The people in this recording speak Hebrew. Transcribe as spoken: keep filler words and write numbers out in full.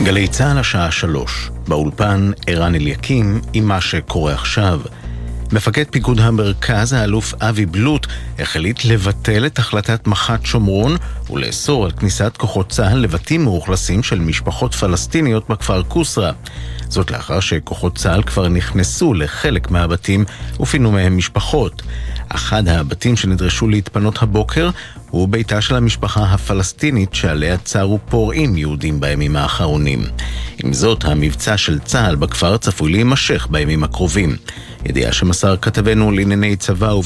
גלי צהל השעה שלוש, באולפן ערן אליקים עם מה שקורה עכשיו. מפקד פיקוד המרכז, האלוף אבי בלוט, החליט לבטל את החלטת מח"ט שומרון ולאסור על כניסת כוחות צה"ל לבתים מאוכלסים של משפחות פלסטיניות בכפר קוסרה. זאת לאחר שכוחות צה"ל כבר נכנסו לחלק מהבתים ופינו מהם משפחות. אחד הבתים שנדרשו להתפנות הבוקר הוא ביתה של המשפחה הפלסטינית שעליה צרו פורעים יהודים בימים האחרונים. עם זאת, המבצע של צה"ל בכפר צפוי להימשך בימים הקרובים. ידיעה שמסר כתבנו לענייני צבא